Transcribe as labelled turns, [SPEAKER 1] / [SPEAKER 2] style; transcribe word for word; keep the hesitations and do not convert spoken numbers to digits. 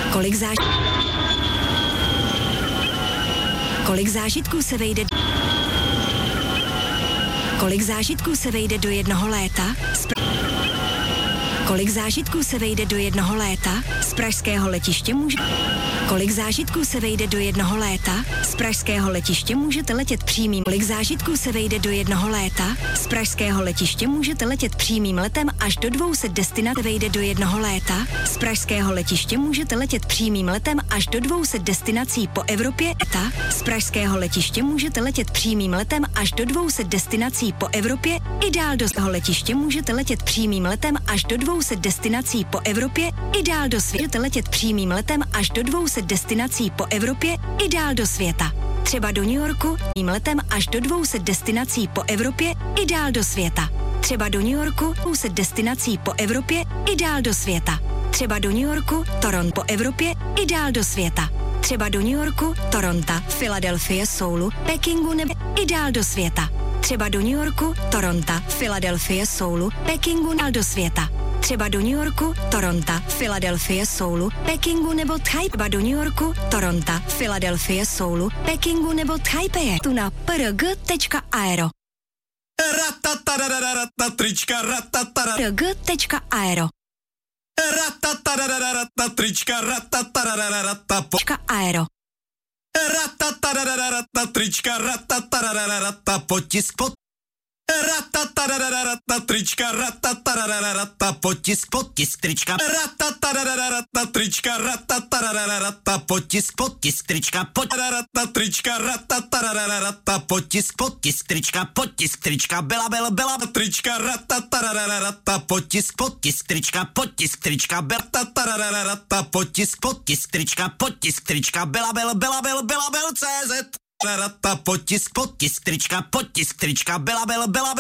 [SPEAKER 1] Kolik záž... Kolik zážitků se vejde... Kolik zážitků se vejde do jednoho léta? Spr... Kolik zážitků se vejde do jednoho léta? Z pražského letiště může... Kolik zážitků se vejde do jednoho léta? Z pražského letiště můžete letět přímým. Kolik zážitků se vejde do jednoho léta? Z pražského letiště můžete letět přímým letem až do dvou set destinací. Vejde do jednoho léta? Z pražského letiště můžete letět přímým letem až do dvou set destinací po Evropě. Eta? Z pražského letiště můžete letět přímým letem až do dvou set destinací po Evropě. I dál do svého letiště můžete letět přímým letem až do dvou set destinací po Evropě. I dál do světa. Můžete letět přímým letem až do dvou set destinací po Evropě i dál do světa. Třeba do New Yorku, tím letem až do dvou set destinací po Evropě i dál do světa. Třeba do New Yorku, dvě stě destinací po Evropě i dál do světa. Třeba do New Yorku, Toronto po Evropě i dál do světa. Třeba do New Yorku, Toronto, Filadelfie, Soulu, Pekingu nebo i dál do světa. Třeba do New Yorku, Toronto, Filadelfie, Soulu, Pekingu dál do světa. Třeba do New Yorku, Toronto, Filadelfie, Soulu, Pekingu nebo Taipei. Třeba do New Yorku, Toronto, Filadelfie, Soulu, Pekingu nebo Taipei. Tu na p r g tečka aero.
[SPEAKER 2] Trička,
[SPEAKER 1] p r g tečka aero.
[SPEAKER 2] Trička,
[SPEAKER 1] aero.
[SPEAKER 2] Trička, potisk, pot. Trička, potisk, potisk, trička. Trička, potisk, potisk, trička. Trička, potisk, potisk, trička. Potisk, trička, byla, byla, byla. Trička, potisk, potisk, trička. Potisk, trička, byla, potisk, potisk, trička. Potisk, trička, byla, byla, byla, byla, byla, byla, C Z. Potisk, potisk, trička, potisk, trička, byla, byla, byla,